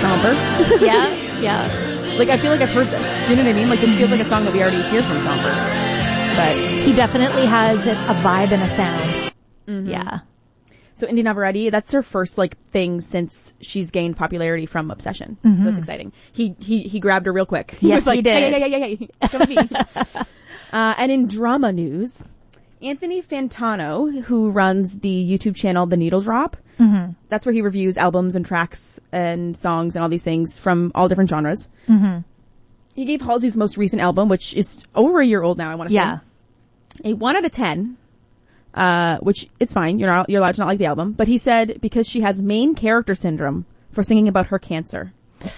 Somber. Yeah. Like, I feel like I've heard this. Do you know what I mean? Like, this feels like a song that we already hear from Somber. But he definitely has a vibe and a sound. Mm-hmm. Yeah. So Indy Navarrete, that's her first like thing since she's gained popularity from Obsession. Mm-hmm. So that's exciting. He grabbed her real quick. He Yes, was like, he did. Hey, come with me. And in drama news, Anthony Fantano, who runs the YouTube channel The Needle Drop, Mm-hmm. that's where he reviews albums and tracks and songs and all these things from all different genres. Mm-hmm. He gave Halsey's most recent album, which is over a year old now, I want to say, a 1 out of 10. Which it's fine. You're allowed to not like the album. But he said because she has main character syndrome for singing about her cancer.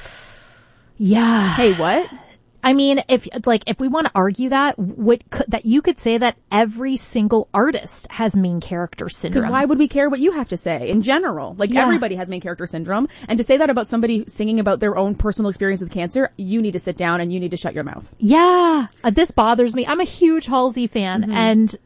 Yeah. Hey, what? I mean, if we want to argue that, that you could say that every single artist has main character syndrome. Because why would we care what you have to say in general? Like, everybody has main character syndrome. And to say that about somebody singing about their own personal experience with cancer, you need to sit down and you need to shut your mouth. Yeah. This bothers me. I'm a huge Halsey fan. Mm-hmm. And,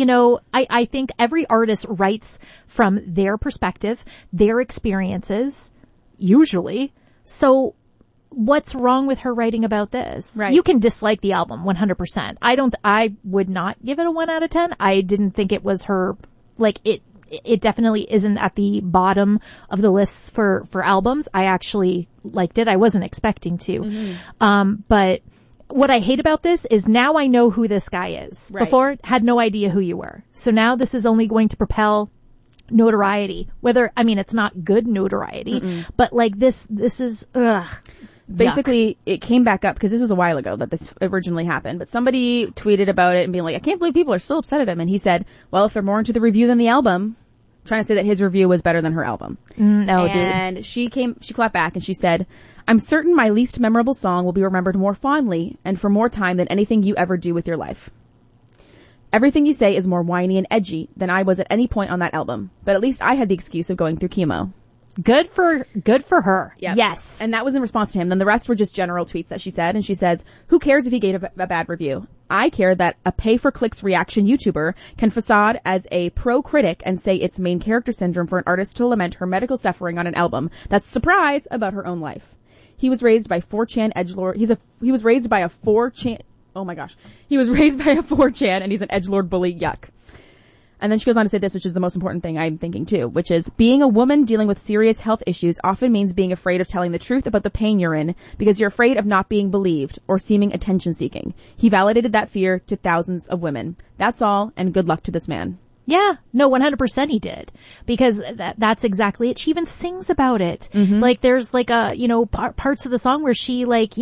I think every artist writes from their perspective, their experiences, usually. So what's wrong with her writing about this? Right. You can dislike the album 100%. I would not give it a 1 out of 10. I didn't think it was her, like, it definitely isn't at the bottom of the lists for albums. I actually liked it. I wasn't expecting to. Mm-hmm. But what I hate about this is now I know who this guy is. Right. Before, had no idea who you were. So now this is only going to propel notoriety. It's not good notoriety, but like this is, ugh. Basically, it came back up because this was a while ago that this originally happened, but somebody tweeted about it and being like, I can't believe people are still upset at him. And he said, well, if they're more into the review than the album, trying to say that his review was better than her album. No, and dude. she clapped back and she said, I'm certain my least memorable song will be remembered more fondly and for more time than anything you ever do with your life. Everything you say is more whiny and edgy than I was at any point on that album, but at least I had the excuse of going through chemo. Good for her. Yep. Yes. And that was in response to him. Then the rest were just general tweets that she said. And she says, who cares if he gave a bad review? I care that a pay-for-clicks reaction YouTuber can facade as a pro-critic and say it's main character syndrome for an artist to lament her medical suffering on an album that's surprise about her own life. He was raised by 4chan edgelord. He was raised by a 4chan. Oh my gosh. He was raised by a 4chan and he's an edgelord bully. Yuck. And then she goes on to say this, which is the most important thing I'm thinking too, which is being a woman dealing with serious health issues often means being afraid of telling the truth about the pain you're in because you're afraid of not being believed or seeming attention seeking. He validated that fear to thousands of women. That's all, and good luck to this man. Yeah, no, 100% he did. Because that's exactly it. She even sings about it. Mm-hmm. Like there's like parts of the song where she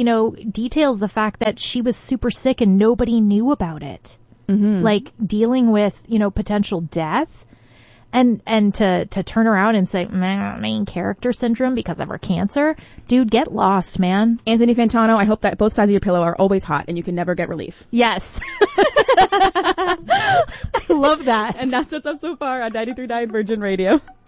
details the fact that she was super sick and nobody knew about it. Mm-hmm. Like dealing with, potential death and to turn around and say, main character syndrome because of her cancer. Dude, get lost, man. Anthony Fantano, I hope that both sides of your pillow are always hot and you can never get relief. Yes. I love that. And that's what's up so far on 93.9 Virgin Radio.